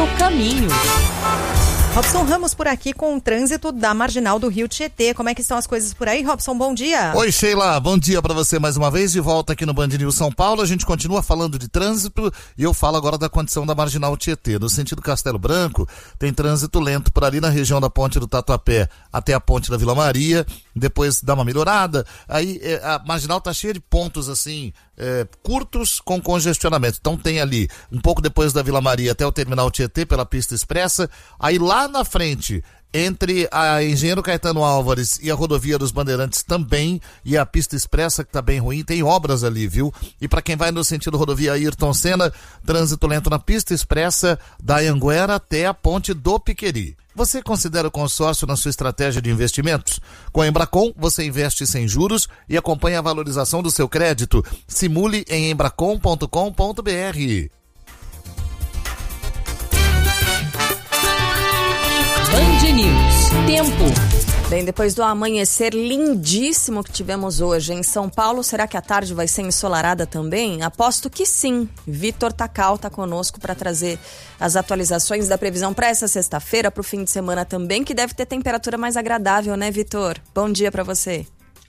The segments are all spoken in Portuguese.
seu caminho. Robson Ramos por aqui com o trânsito da Marginal do Rio Tietê. Como é que estão as coisas por aí, Robson? Bom dia. Oi, Sheila. Bom dia para você mais uma vez. De volta aqui no Band News São Paulo. A gente continua falando de trânsito e eu falo agora da condição da Marginal Tietê. No sentido Castelo Branco, tem trânsito lento por ali na região da Ponte do Tatuapé até a Ponte da Vila Maria. Depois dá uma melhorada. Aí a Marginal tá cheia de pontos assim, curtos com congestionamento. Então tem ali, um pouco depois da Vila Maria até o Terminal Tietê pela pista expressa. Aí lá na frente, entre a Engenheiro Caetano Álvares e a Rodovia dos Bandeirantes também, e a pista expressa que tá bem ruim, tem obras ali, viu? E para quem vai no sentido rodovia Ayrton Senna, trânsito lento na pista expressa da Anhanguera até a Ponte do Piqueri. Você considera o consórcio na sua estratégia de investimentos? Com a Embracon, você investe sem juros e acompanha a valorização do seu crédito. Simule em embracon.com.br. Band News. Tempo. Bem, depois do amanhecer lindíssimo que tivemos hoje em São Paulo, será que a tarde vai ser ensolarada também? Aposto que sim. Vitor Tacal está conosco para trazer as atualizações da previsão para essa sexta-feira, para o fim de semana também, que deve ter temperatura mais agradável, né, Vitor? Bom dia para você.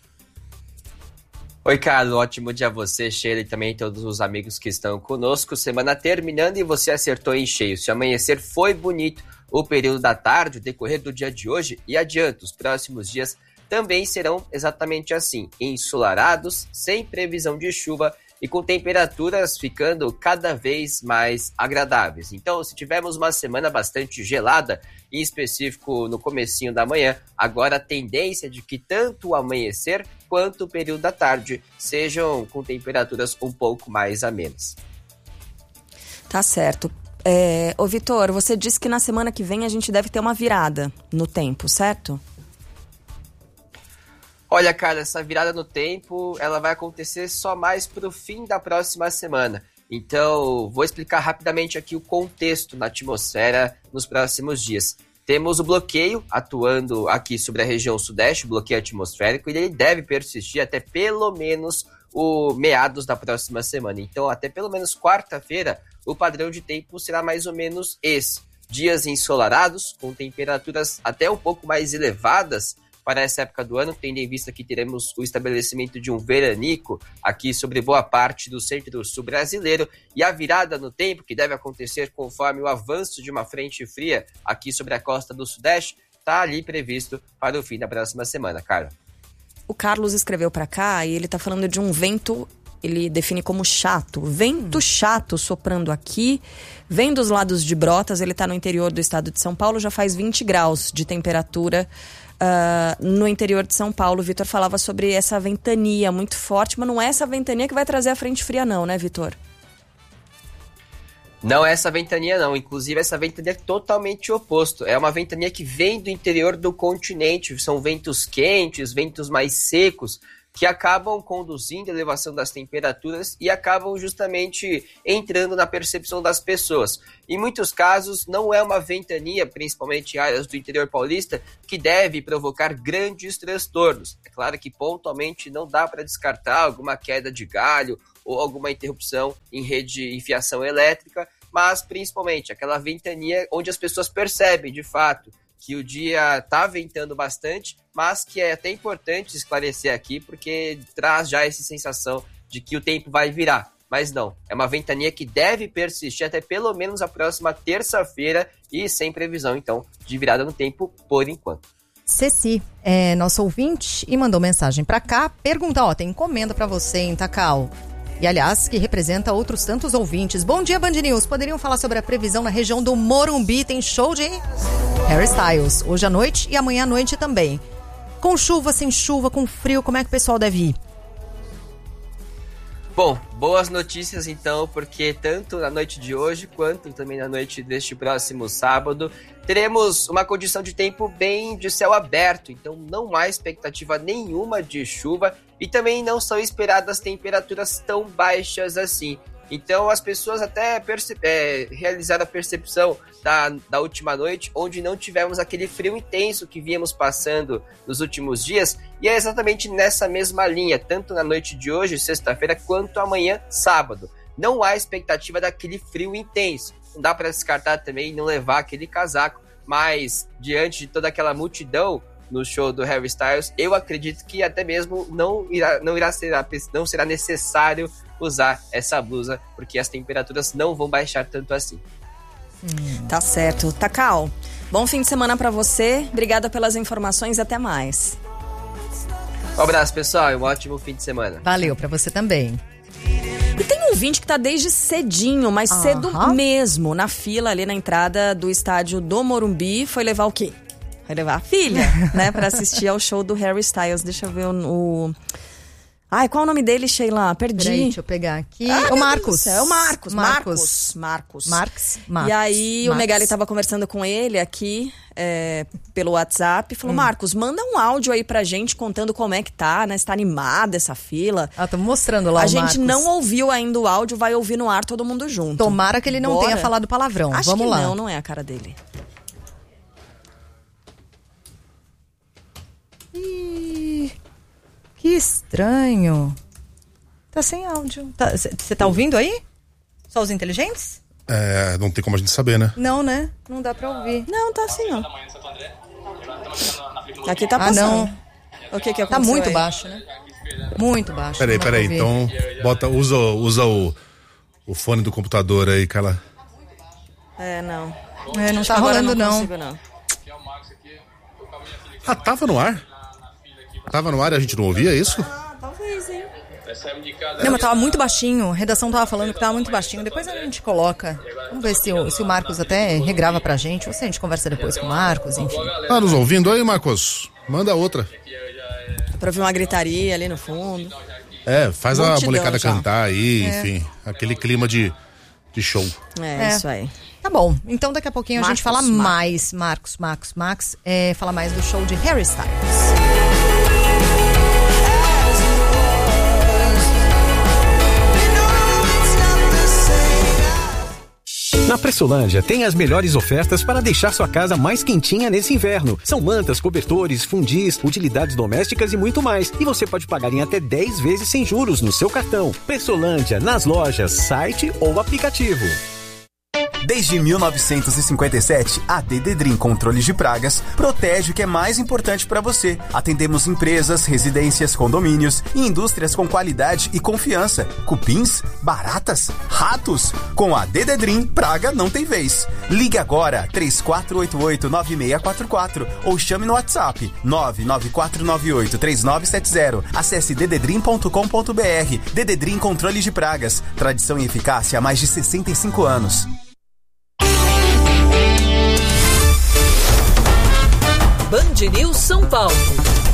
Oi, Carlos, ótimo dia a você, Sheila, e também todos os amigos que estão conosco. Semana terminando e você acertou em cheio. Se o amanhecer foi bonito, o período da tarde, o decorrer do dia de hoje e adiante, os próximos dias também serão exatamente assim, ensolarados, sem previsão de chuva e com temperaturas ficando cada vez mais agradáveis. Então, se tivermos uma semana bastante gelada, em específico no comecinho da manhã, agora a tendência de que tanto o amanhecer quanto o período da tarde sejam com temperaturas um pouco mais amenas. Tá certo. Ô Vitor, você disse que na semana que vem a gente deve ter uma virada no tempo, certo? Olha, cara, essa virada no tempo, ela vai acontecer só mais pro fim da próxima semana. Então, vou explicar rapidamente aqui o contexto na atmosfera nos próximos dias. Temos o bloqueio atuando aqui sobre a região sudeste, o bloqueio atmosférico, e ele deve persistir até pelo menos o meados da próxima semana. Então, até pelo menos quarta-feira, o padrão de tempo será mais ou menos esse. Dias ensolarados, com temperaturas até um pouco mais elevadas para essa época do ano, tendo em vista que teremos o estabelecimento de um veranico aqui sobre boa parte do centro-sul brasileiro, e a virada no tempo, que deve acontecer conforme o avanço de uma frente fria aqui sobre a costa do sudeste, está ali previsto para o fim da próxima semana, Carla. O Carlos escreveu para cá e ele está falando de um vento, ele define como chato. Vento chato soprando aqui, vem dos lados de Brotas, ele está no interior do estado de São Paulo, já faz 20 graus de temperatura no interior de São Paulo. O Vitor falava sobre essa ventania muito forte, mas não é essa ventania que vai trazer a frente fria não, né, Vitor? Não é essa ventania não, inclusive essa ventania é totalmente oposto, é uma ventania que vem do interior do continente, são ventos quentes, ventos mais secos, que acabam conduzindo a elevação das temperaturas e acabam justamente entrando na percepção das pessoas. Em muitos casos, não é uma ventania, principalmente em áreas do interior paulista, que deve provocar grandes transtornos. É claro que pontualmente não dá para descartar alguma queda de galho ou alguma interrupção em rede de fiação elétrica, mas principalmente aquela ventania onde as pessoas percebem, de fato, que o dia está ventando bastante, mas que é até importante esclarecer aqui, porque traz já essa sensação de que o tempo vai virar. Mas não, é uma ventania que deve persistir até pelo menos a próxima terça-feira e sem previsão, então, de virada no tempo por enquanto. Ceci é nosso ouvinte e mandou mensagem para cá, pergunta, tem encomenda para você em Tacal. E, aliás, que representa outros tantos ouvintes. Bom dia, Band News. Poderiam falar sobre a previsão na região do Morumbi? Tem show de Harry Styles hoje à noite e amanhã à noite também. Com chuva, sem chuva, com frio, como é que o pessoal deve ir? Bom, boas notícias então, porque tanto na noite de hoje quanto também na noite deste próximo sábado teremos uma condição de tempo bem de céu aberto, então não há expectativa nenhuma de chuva e também não são esperadas temperaturas tão baixas assim. Então as pessoas até realizaram a percepção da última noite, onde não tivemos aquele frio intenso que víamos passando nos últimos dias, e é exatamente nessa mesma linha, tanto na noite de hoje, sexta-feira, quanto amanhã, sábado. Não há expectativa daquele frio intenso, não dá para descartar também não levar aquele casaco, mas diante de toda aquela multidão no show do Harry Styles, eu acredito que até mesmo não será necessário usar essa blusa, porque as temperaturas não vão baixar tanto assim. Tá certo. Takao, bom fim de semana pra você, obrigada pelas informações e até mais. Um abraço, pessoal, e um ótimo fim de semana. Valeu pra você também. E tem um ouvinte que tá desde cedinho, mas cedo mesmo, na fila ali na entrada do estádio do Morumbi. Foi levar o quê? Foi levar a filha, né? Pra assistir ao show do Harry Styles. Deixa eu ver o... Ai, qual é o nome dele, Sheila? Perdi. Peraí, deixa eu pegar aqui. O Marcos. É o Marcos. E aí o Megali tava conversando com ele aqui pelo WhatsApp e falou, Marcos, manda um áudio aí pra gente contando como é que tá, né? Se tá animada essa fila. Tô mostrando lá A o gente Marcos. não ouviu ainda o áudio, vai ouvir no ar todo mundo junto. Tomara que ele não tenha falado palavrão. Acho Vamos que lá. não é a cara dele. Que estranho. Tá sem áudio. Você tá ouvindo aí? Só os inteligentes? Não tem como a gente saber, né? Não, né? Não dá pra ouvir. Não, tá assim, ó. Aqui tá passando. Não. O que aconteceu Tá muito aí? baixo, né? Muito baixo. Peraí, então usa o fone do computador aí, que ela... Não. Não Acho tá que agora rolando, não. consigo, não. Tava no ar? Tava no ar e a gente não ouvia isso? Talvez, hein? Não, mas tava muito baixinho. A redação tava falando que tava muito baixinho. Depois a gente coloca. Vamos ver se o Marcos até regrava pra gente. Ou se a gente conversa depois com o Marcos, enfim. Tá nos ouvindo aí, Marcos? Manda outra. Pra ouvir uma gritaria ali no fundo. Faz Multidão a molecada já. cantar aí, enfim. Aquele clima de show. Isso aí. Tá bom. Então daqui a pouquinho a gente fala Marcos. mais. Max. Fala mais do show de Harry Styles. Na Pressolândia tem as melhores ofertas para deixar sua casa mais quentinha nesse inverno. São mantas, cobertores, fundis, utilidades domésticas e muito mais. E você pode pagar em até 10 vezes sem juros no seu cartão. Pressolândia, nas lojas, site ou aplicativo. Desde 1957, a Dededrim Controles de Pragas protege o que é mais importante para você. Atendemos empresas, residências, condomínios e indústrias com qualidade e confiança. Cupins, baratas, ratos. Com a Dededrim, praga não tem vez. Ligue agora 3488-9644 ou chame no WhatsApp 99498-3970. Acesse dededrim.com.br. Dededrim Controles de Pragas. Tradição e eficácia há mais de 65 anos. Band News São Paulo.